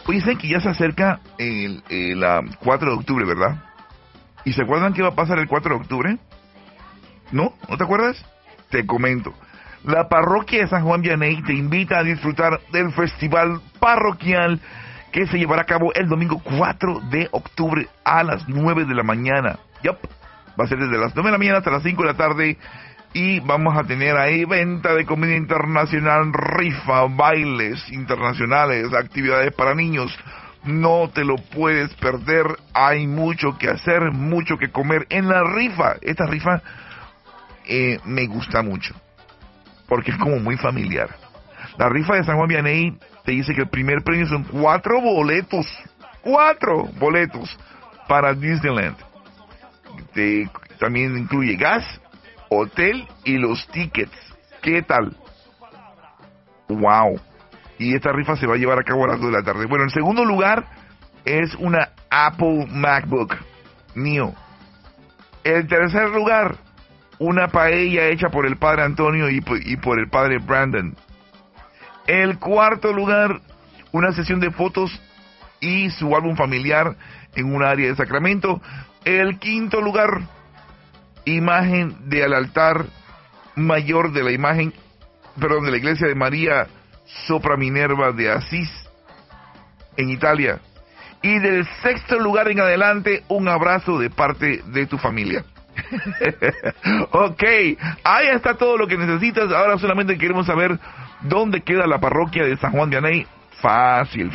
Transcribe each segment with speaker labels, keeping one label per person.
Speaker 1: Oye, ¿saben que ya se acerca el 4 de octubre, verdad? ¿Y se acuerdan qué va a pasar el 4 de octubre? ¿No? ¿No te acuerdas? Te comento. La parroquia de San Juan Vianney te invita a disfrutar del festival parroquial que se llevará a cabo el domingo 4 de octubre a las 9 de la mañana. Yup. Va a ser desde las 9 de la mañana hasta las 5 de la tarde. Y vamos a tener ahí venta de comida internacional, rifa, bailes internacionales, actividades para niños. No te lo puedes perder. Hay mucho que hacer, mucho que comer en la rifa. Esta rifa me gusta mucho porque es como muy familiar. La rifa de San Juan Vianney te dice que el primer premio son 4 boletos. 4 boletos para Disneyland. También incluye gas, hotel y los tickets. ¿Qué tal? ¡Wow! Y esta rifa se va a llevar a cabo a las 2 de la tarde. Bueno, en segundo lugar es una Apple MacBook Neo. En tercer lugar, una paella hecha por el padre Antonio y por el padre Brandon. El cuarto lugar, una sesión de fotos y su álbum familiar en un área de Sacramento. El quinto lugar, imagen del altar mayor de la de la iglesia de María Sopra Minerva de Asís en Italia. Y del sexto lugar en adelante, un abrazo de parte de tu familia. Ok, ahí está todo lo que necesitas. Ahora solamente queremos saber dónde queda la parroquia de San Juan Vianney. Fácil.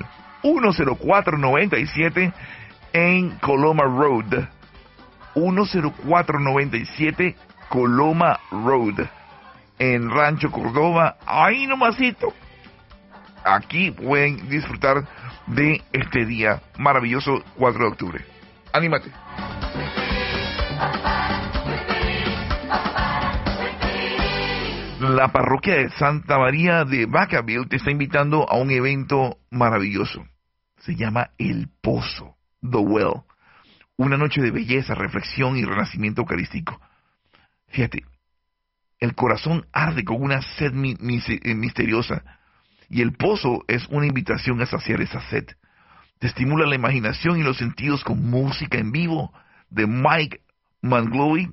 Speaker 1: 10497 en Coloma Road. 10497 Coloma Road en Rancho Córdoba. Ahí nomasito. Aquí pueden disfrutar de este día maravilloso 4 de octubre. Anímate. La parroquia de Santa María de Vacaville te está invitando a un evento maravilloso. Se llama El Pozo, The Well. Una noche de belleza, reflexión y renacimiento eucarístico. Fíjate, el corazón arde con una sed misteriosa. Y el pozo es una invitación a saciar esa sed. Te estimula la imaginación y los sentidos con música en vivo de Mike Manglowy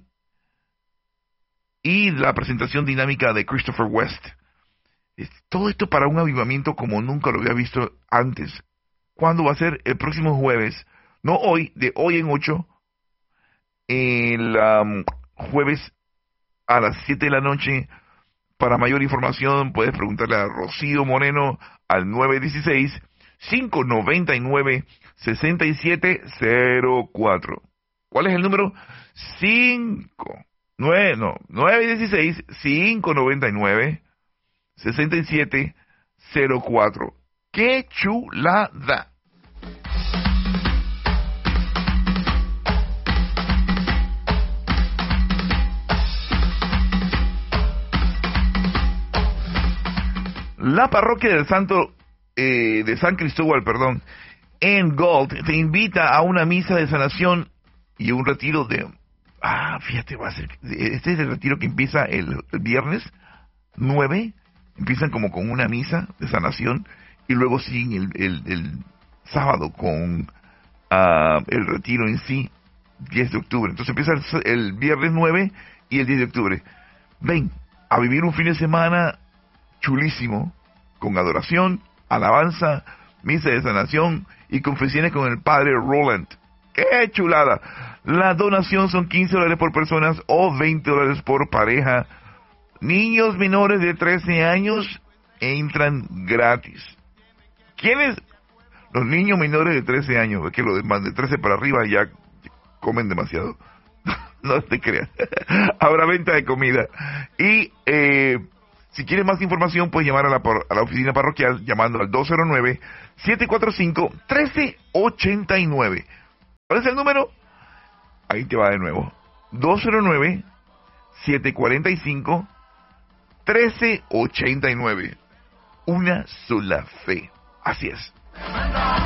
Speaker 1: y la presentación dinámica de Christopher West. Todo esto para un avivamiento como nunca lo había visto antes. ¿Cuándo va a ser? El próximo jueves. No hoy, de hoy en 8. El jueves a las 7 de la noche. Para mayor información puedes preguntarle a Rocío Moreno al 916-599-6704. ¿Cuál es el número? 916-599-6704. ¡Qué chulada! La parroquia del de San Cristóbal, en Gold, te invita a una misa de sanación y un retiro de... fíjate, este es el retiro que empieza el viernes 9, empiezan como con una misa de sanación y luego siguen el sábado con el retiro en sí, 10 de octubre. Entonces empieza el viernes 9 y el 10 de octubre. Ven a vivir un fin de semana chulísimo, con adoración, alabanza, misa de sanación y confesiones con el padre Roland. ¡Qué chulada! La donación son $15 por personas o $20 por pareja. Niños menores de 13 años entran gratis. ¿Quiénes? Los niños menores de 13 años, es que los demás de 13 para arriba ya comen demasiado. No te creas. Habrá venta de comida. Y si quieres más información, puedes llamar a la oficina parroquial llamando al 209-745-1389. ¿Cuál es el número? Ahí te va de nuevo. 209-745-1389. Una sola fe. Así es.